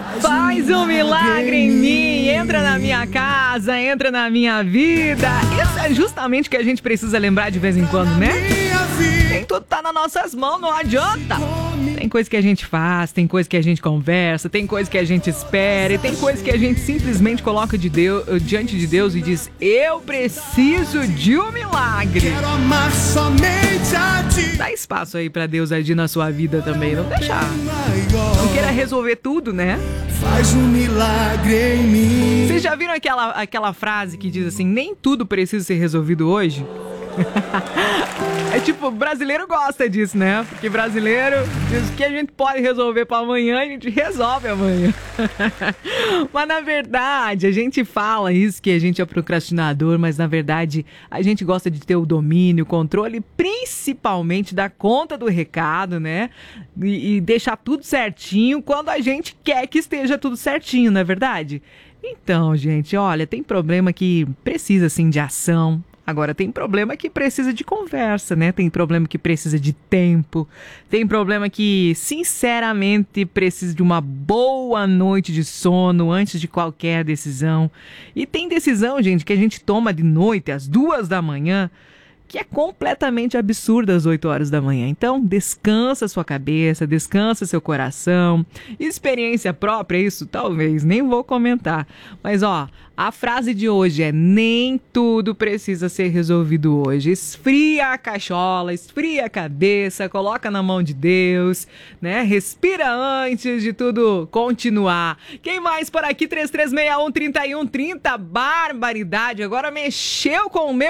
Faz um milagre em mim, entra na minha casa, entra na minha vida. Isso é justamente o que a gente precisa lembrar de vez em quando, né? Nem tudo tá nas nossas mãos, não adianta. Tem coisa que a gente faz, tem coisa que a gente conversa, tem coisa que a gente espera, e tem coisa que a gente simplesmente coloca diante de Deus e diz: eu preciso de um milagre. Dá espaço aí pra Deus agir na sua vida também, não deixar. Não queira resolver tudo, né? Faz um milagre em mim. Vocês já viram aquela frase que diz assim: nem tudo precisa ser resolvido hoje? É tipo, brasileiro gosta disso, né? Porque brasileiro diz que a gente pode resolver pra amanhã, a gente resolve amanhã. Mas na verdade, a gente fala isso, que a gente é procrastinador, mas na verdade a gente gosta de ter o domínio, o controle, principalmente dar conta do recado, né? E deixar tudo certinho quando a gente quer que esteja tudo certinho, não é verdade? Então, gente, olha, tem problema que precisa, assim, de ação. Agora, tem problema que precisa de conversa, né? Tem problema que precisa de tempo. Tem problema que, sinceramente, precisa de uma boa noite de sono antes de qualquer decisão. E tem decisão, gente, que a gente toma de noite, às 2 da manhã, que é completamente absurda às 8 horas da manhã. Então, descansa sua cabeça, descansa seu coração. Experiência própria, isso talvez, nem vou comentar. Mas, ó, a frase de hoje é: nem tudo precisa ser resolvido hoje. Esfria a cachola, esfria a cabeça, coloca na mão de Deus, né? Respira antes de tudo continuar. Quem mais por aqui? 3361-3130, barbaridade. Agora mexeu com o meu